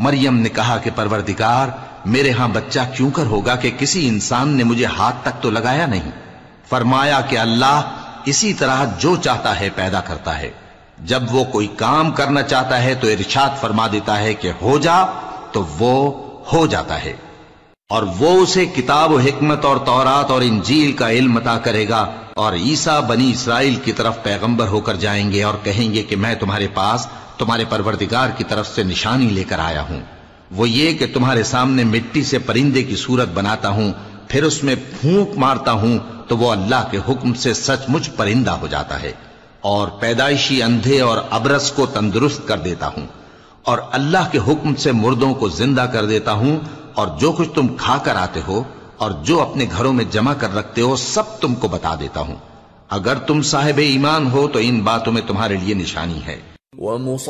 मरियम ने कहा कि परवरदिगार, मेरे यहां बच्चा क्यों कर होगा कि किसी इंसान ने मुझे हाथ तक तो लगाया नहीं। फरमाया कि अल्लाह इसी तरह जो चाहता है पैदा करता है। जब वो कोई काम करना चाहता है तो इरशाद फरमा देता है कि हो जा, तो वो हो जाता है। और वो उसे किताब और हिकमत और तौरात और इंजील का इल्म अता करेगा। और ईसा बनी इसराइल की तरफ पैगंबर होकर जाएंगे और कहेंगे कि मैं तुम्हारे पास तुम्हारे परवरदिगार की तरफ से निशानी लेकर आया हूं। वो ये कि तुम्हारे सामने मिट्टी से परिंदे की सूरत बनाता हूं, फिर उसमें फूंक मारता हूं तो वो अल्लाह के हुक्म से सचमुच परिंदा हो जाता है। और पैदाइशी अंधे और अबरस को तंदुरुस्त कर देता हूं, और अल्लाह के हुक्म से मुर्दों को जिंदा कर देता हूं। और जो कुछ तुम खाकर आते हो और जो अपने घरों में जमा कर रखते हो, सब तुमको बता देता हूं। अगर तुम साहिब ईमान हो तो इन बातों में तुम्हारे लिए निशानी है।